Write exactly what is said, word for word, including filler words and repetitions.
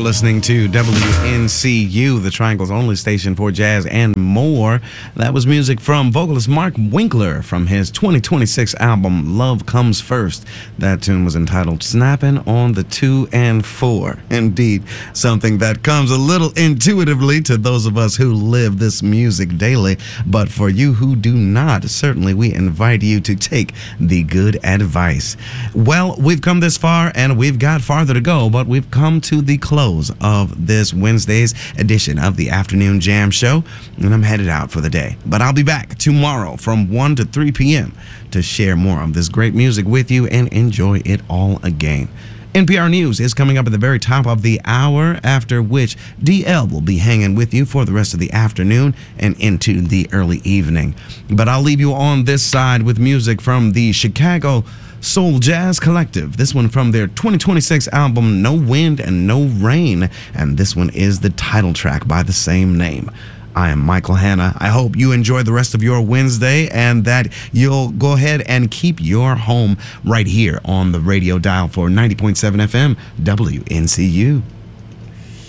listening to W N C U, the Triangle's only station for jazz and more. That was music from vocalist Mark Winkler from his twenty twenty-six album, Love Comes First. That tune was entitled Snappin' on the Two and Four. Indeed, something that comes a little intuitively to those of us who live this music daily. But for you who do not, certainly we invite you to take the good advice. Well, we've come this far and we've got farther to go, but we've come to the close of this Wednesday's edition of the Afternoon Jam Show, and I'm headed out for the day. But I'll be back tomorrow from one to three p.m. to share more of this great music with you and enjoy it all again. N P R News is coming up at the very top of the hour, after which D L will be hanging with you for the rest of the afternoon and into the early evening. But I'll leave you on this side with music from the Chicago Soul Jazz Collective. This one from their twenty twenty-six album, No Wind and No Rain. And this one is the title track by the same name. I am Michael Hanna. I hope you enjoy the rest of your Wednesday and that you'll go ahead and keep your home right here on the radio dial for ninety point seven F M W N C U.